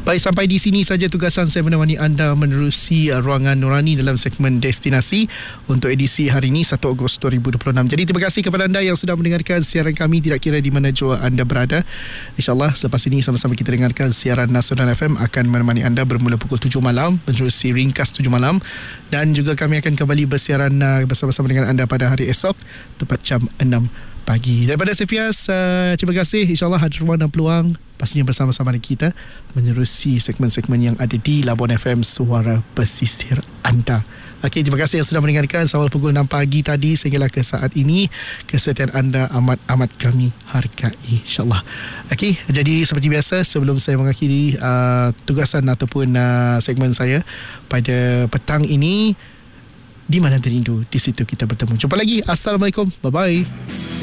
Baik, sampai di sini saja tugasan saya menemani anda menerusi Ruangan Nurani dalam segmen Destinasi untuk edisi hari ini 1 Ogos 2026. Jadi terima kasih kepada anda yang sudah mendengarkan siaran kami tidak kira di mana jua anda berada. InsyaAllah selepas ini sama-sama kita dengarkan siaran Nasional FM akan menemani anda bermula pukul 7 malam menerusi ringkas 7 malam, dan juga kami akan kembali bersiaran bersama-sama dengan anda pada hari esok tepat jam 6 pagi. Daripada saya Fias, terima kasih. InsyaAllah ada ruang dan peluang pastinya bersama-sama dengan kita menerusi segmen-segmen yang ada di Labuan FM, suara pesisir anda. Okey, terima kasih yang sudah mendengarkan awal pukul 6 pagi tadi sehinggalah ke saat ini. Kesetiaan anda amat kami hargai, insyaAllah. Okey, jadi seperti biasa sebelum saya mengakhiri tugasan ataupun segmen saya pada petang ini, di mana terindu, di situ kita bertemu. Jumpa lagi. Assalamualaikum. Bye-bye.